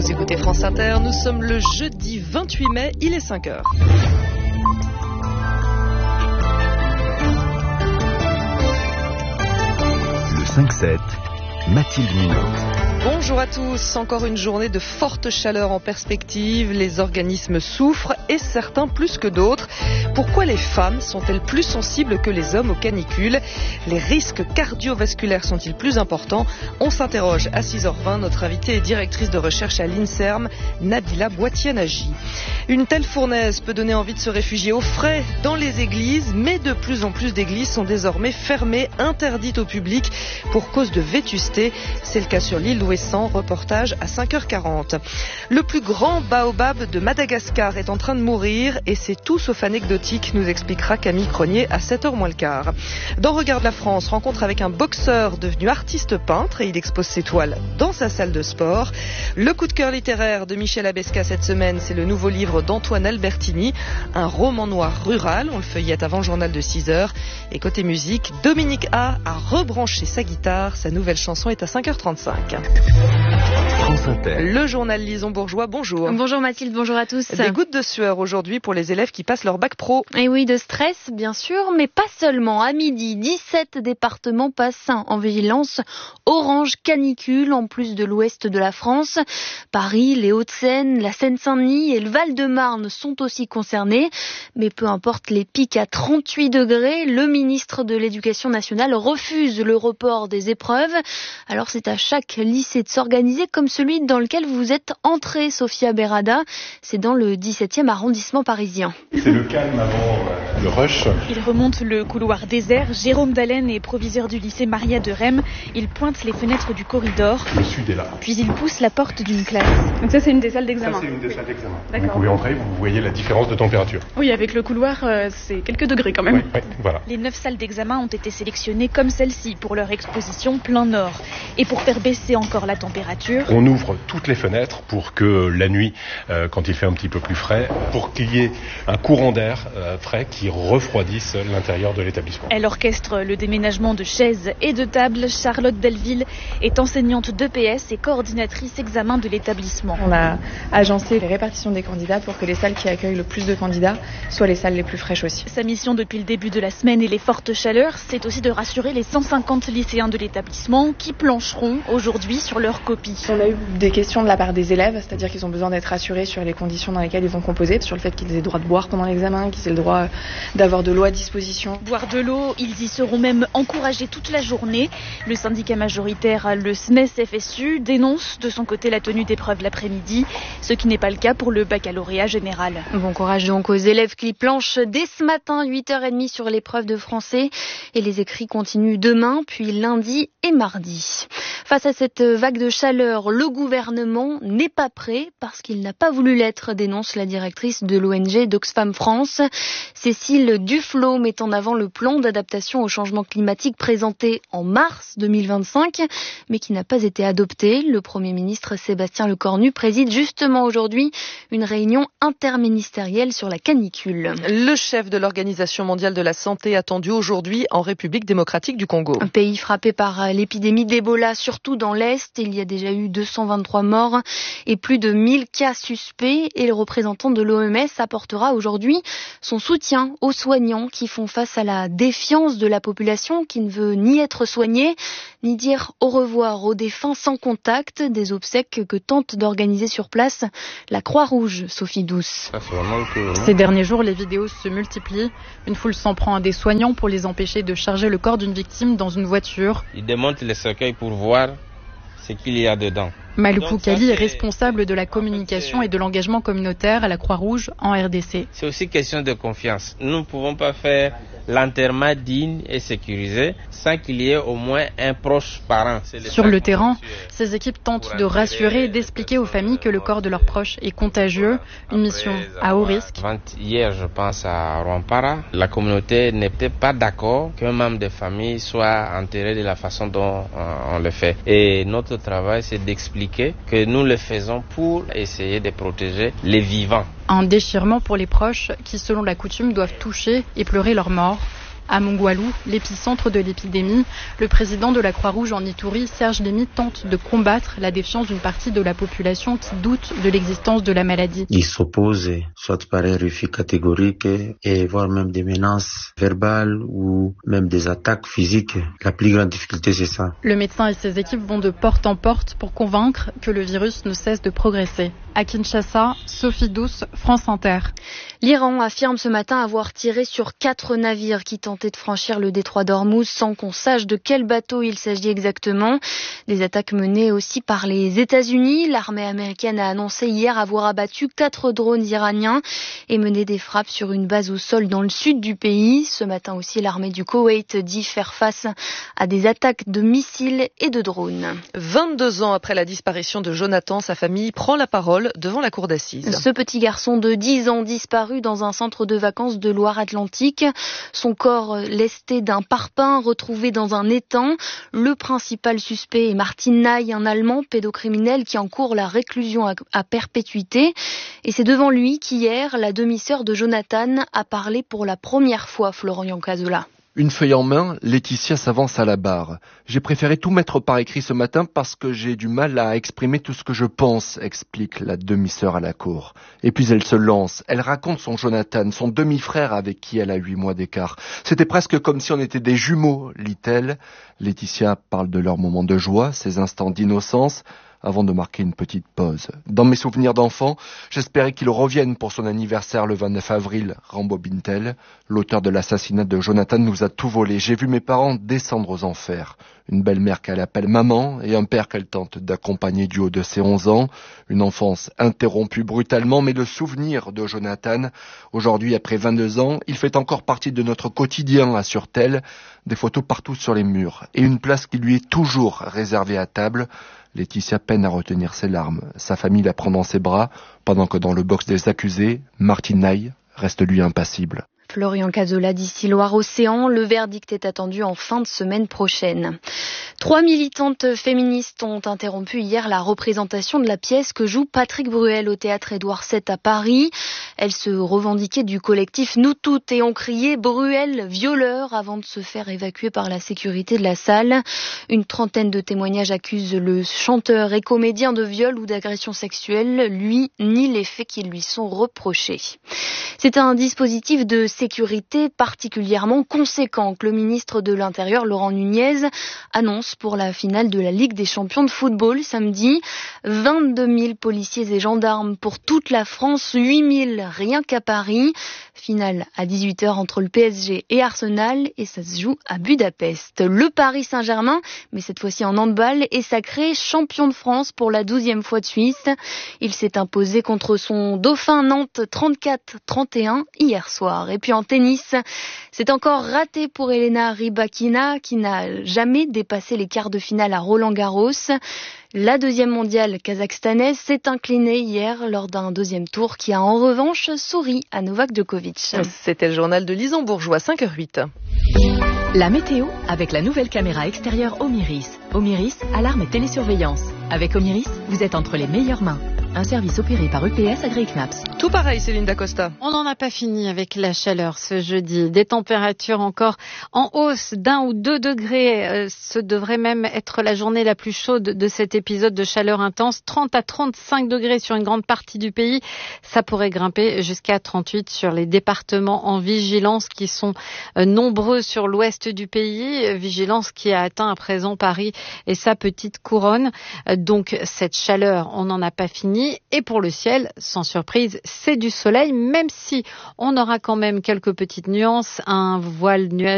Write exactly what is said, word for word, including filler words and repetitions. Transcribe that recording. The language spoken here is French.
Vous écoutez France Inter, nous sommes le jeudi vingt-huit mai, il est cinq heures. Le cinq sept, Mathilde Munoz. Bonjour à tous, encore une journée de forte chaleur en perspective, les organismes souffrent et certains plus que d'autres. Pourquoi les femmes sont-elles plus sensibles que les hommes aux canicules? Les risques cardiovasculaires sont-ils plus importants? On s'interroge à six heures vingt, notre invitée est directrice de recherche à l'INSERM, Nabila Boitianagy. Une telle fournaise peut donner envie de se réfugier au frais dans les églises, mais de plus en plus d'églises sont désormais fermées, interdites au public pour cause de vétusté. C'est le cas sur l'île d'Ouessant, reportage à cinq heures quarante. Le plus grand baobab de Madagascar est en train de mourir et c'est tout sauf anecdotique, nous expliquera Camille Cronier à sept heures moins le quart. Dans Regarde la France, rencontre avec un boxeur devenu artiste peintre et il expose ses toiles dans sa salle de sport. Le coup de cœur littéraire de Michel Abesca cette semaine, c'est le nouveau livre d'Antoine Albertini, un roman noir rural, on le feuillette avant le journal de six heures. Et côté musique, Dominique A a rebranché sa guitare, sa nouvelle chanson est à cinq heures trente-cinq. France Inter. Le journal Lison Bourgeois, bonjour. Bonjour Mathilde, bonjour à tous. Des gouttes de sueur aujourd'hui pour les élèves qui passent leur bac pro. Et oui, de stress bien sûr, mais pas seulement. À midi, dix-sept départements passent en vigilance orange canicule, en plus de l'ouest de la France. Paris, les Hauts-de-Seine, la Seine-Saint-Denis et le Val-de-Marne sont aussi concernés. Mais peu importe les pics à trente-huit degrés, le ministre de l'Éducation nationale refuse le report des épreuves. Alors c'est à chaque lycée de s'organiser comme celui dans lequel vous êtes entré, Sophia Berada. C'est dans le dix-septième arrondissement parisien. C'est le calme avant euh, le rush. Il remonte le couloir désert. Jérôme Dallène est proviseur du lycée Maria de Rem. Il pointe les fenêtres du corridor. Le sud est là. Puis il pousse la porte d'une classe. Donc ça c'est une des salles d'examen. Ça c'est une des salles d'examen. D'accord. Vous pouvez entrer, vous voyez la différence de température. Oui, avec le couloir, euh, c'est quelques degrés quand même. Oui, oui, voilà. Les neuf salles d'examen ont été sélectionnées comme celle-ci pour leur exposition plein nord. Et pour faire baisser encore la température, on ouvre toutes les fenêtres pour que la nuit, euh, quand il fait un petit peu plus frais, pour qu'il y ait un courant d'air euh, frais qui refroidisse l'intérieur de l'établissement. Elle orchestre le déménagement de chaises et de tables. Charlotte Delville est enseignante d'E P S et coordinatrice examen de l'établissement. On a agencé les répartitions des candidats pour que les salles qui accueillent le plus de candidats soient les salles les plus fraîches aussi. Sa mission depuis le début de la semaine et les fortes chaleurs, c'est aussi de rassurer les cent cinquante lycéens de l'établissement qui plancheront aujourd'hui sur leur copie. On a eu des questions de la part des élèves, c'est-à-dire qu'ils ont besoin d'être rassurés sur les conditions dans lesquelles ils vont composer, sur le fait qu'ils aient le droit de boire pendant l'examen, qu'ils aient le droit d'avoir de l'eau à disposition. Boire de l'eau, ils y seront même encouragés toute la journée. Le syndicat majoritaire, le S N E S F S U, dénonce de son côté la tenue d'épreuves l'après-midi, ce qui n'est pas le cas pour le baccalauréat général. Bon courage donc aux élèves qui planchent dès ce matin, huit heures trente sur l'épreuve de français. Et les écrits continuent demain, puis lundi et mardi. Face à cette vague de chaleur, le gouvernement n'est pas prêt parce qu'il n'a pas voulu l'être, dénonce la directrice de l'O N G d'Oxfam France. Cécile Duflot met en avant le plan d'adaptation au changement climatique présenté en mars deux mille vingt-cinq, mais qui n'a pas été adopté. Le Premier ministre Sébastien Lecornu préside justement aujourd'hui une réunion interministérielle sur la canicule. Le chef de l'Organisation mondiale de la santé attendu aujourd'hui en République démocratique du Congo. Un pays frappé par l'épidémie d'Ebola, surtout dans l'Est. Il y a déjà eu deux cent vingt-trois morts et plus de mille cas suspects. Et le représentant de l'O M S apportera aujourd'hui son soutien aux soignants qui font face à la défiance de la population qui ne veut ni être soignée, ni dire au revoir aux défunts sans contact. Des obsèques que tente d'organiser sur place la Croix-Rouge, Sophie Douce. Ces derniers jours, les vidéos se multiplient. Une foule s'en prend à des soignants pour les empêcher de charger le corps d'une victime dans une voiture. Ils démontent les cercueils pour voir ce qu'il y a dedans. Malou Kali est responsable de la communication et de l'engagement communautaire à la Croix-Rouge en R D C. C'est aussi question de confiance. Nous ne pouvons pas faire l'enterrement digne et sécurisé sans qu'il y ait au moins un proche parent. Sur le terrain, ces équipes tentent de rassurer et d'expliquer aux familles que le corps de leurs proches est contagieux, une mission à haut risque. Hier, je pense à Rwampara, la communauté n'était pas d'accord qu'un membre de famille soit enterré de la façon dont on le fait. Et notre travail, c'est d'expliquer que nous le faisons pour essayer de protéger les vivants. Un déchirement pour les proches qui, selon la coutume, doivent toucher et pleurer leur mort. À Mongoualou, l'épicentre de l'épidémie, le président de la Croix-Rouge en Ituri, Serge Lémy, tente de combattre la défiance d'une partie de la population qui doute de l'existence de la maladie. Ils s'opposent, soit par un refus catégorique, et voire même des menaces verbales ou même des attaques physiques. La plus grande difficulté, c'est ça. Le médecin et ses équipes vont de porte en porte pour convaincre que le virus ne cesse de progresser. À Kinshasa, Sophie Douce, France Inter. L'Iran affirme ce matin avoir tiré sur quatre navires qui tentaient de franchir le détroit d'Ormuz sans qu'on sache de quel bateau il s'agit exactement. Des attaques menées aussi par les États-Unis. L'armée américaine a annoncé hier avoir abattu quatre drones iraniens et mené des frappes sur une base au sol dans le sud du pays. Ce matin aussi, l'armée du Koweït dit faire face à des attaques de missiles et de drones. vingt-deux ans après la disparition de Jonathan, sa famille prend la parole devant la cour d'assises. Ce petit garçon de dix ans disparu dans un centre de vacances de Loire-Atlantique. Son corps lesté d'un parpaing retrouvé dans un étang. Le principal suspect est Martin Naï, un Allemand pédocriminel qui encourt la réclusion à perpétuité. Et c'est devant lui qu'hier, la demi-sœur de Jonathan a parlé pour la première fois, Florian Cazola. Une feuille en main, Laetitia s'avance à la barre. J'ai préféré tout mettre par écrit ce matin parce que j'ai du mal à exprimer tout ce que je pense, explique la demi-sœur à la cour. Et puis elle se lance. Elle raconte son Jonathan, son demi-frère avec qui elle a huit mois d'écart. C'était presque comme si on était des jumeaux, lit-elle. Laetitia parle de leurs moments de joie, ces instants d'innocence, avant de marquer une petite pause. Dans mes souvenirs d'enfant, j'espérais qu'il revienne pour son anniversaire le vingt-neuf avril, rembobine-t-elle. L'auteur de l'assassinat de Jonathan nous a tout volé. J'ai vu mes parents descendre aux enfers. Une belle-mère qu'elle appelle maman et un père qu'elle tente d'accompagner du haut de ses onze ans. Une enfance interrompue brutalement, mais le souvenir de Jonathan, aujourd'hui après vingt-deux ans, il fait encore partie de notre quotidien, assure-t-elle. Des photos partout sur les murs et une place qui lui est toujours réservée à table. Laetitia peine à retenir ses larmes. Sa famille la prend dans ses bras, pendant que dans le box des accusés, Martin Naï reste lui impassible. Florian Cazola d'ici Loire-Océan. Le verdict est attendu en fin de semaine prochaine. Trois militantes féministes ont interrompu hier la représentation de la pièce que joue Patrick Bruel au théâtre Édouard sept à Paris. Elles se revendiquaient du collectif Nous Toutes et ont crié Bruel violeur avant de se faire évacuer par la sécurité de la salle. Une trentaine de témoignages accusent le chanteur et comédien de viol ou d'agression sexuelle. Lui nie les faits qui lui sont reprochés. C'est un dispositif de sécurité particulièrement conséquent que le ministre de l'Intérieur, Laurent Nunez, annonce pour la finale de la Ligue des champions de football samedi. vingt-deux mille policiers et gendarmes pour toute la France, huit mille rien qu'à Paris. Finale à dix-huit heures entre le P S G et Arsenal et ça se joue à Budapest. Le Paris Saint-Germain, mais cette fois-ci en handball, est sacré champion de France pour la douzième fois de Suisse. Il s'est imposé contre son dauphin Nantes trente-quatre trente et un hier soir. Et puis en tennis, c'est encore raté pour Elena Rybakina qui n'a jamais dépassé les quarts de finale à Roland-Garros. La deuxième mondiale kazakhstanaise s'est inclinée hier lors d'un deuxième tour qui a en revanche souri à Novak Djokovic. C'était le journal de Lison Bourgeois, cinq heures huit. La météo avec la nouvelle caméra extérieure Omiris. Omiris, alarme et télésurveillance. Avec Omiris, vous êtes entre les meilleures mains. Un service opéré par U P S AgriKnaps. Tout pareil, Céline Dacosta. On n'en a pas fini avec la chaleur ce jeudi. Des températures encore en hausse d'un ou deux degrés. Euh, ce devrait même être la journée la plus chaude de cet épisode de chaleur intense. trente à trente-cinq degrés sur une grande partie du pays. Ça pourrait grimper jusqu'à trente-huit sur les départements en vigilance qui sont euh, nombreux sur l'ouest du pays. Vigilance qui a atteint à présent Paris et sa petite couronne. Euh, donc cette chaleur, on n'en a pas fini. Et pour le ciel, sans surprise, c'est du soleil, même si on aura quand même quelques petites nuances, un voile nuageux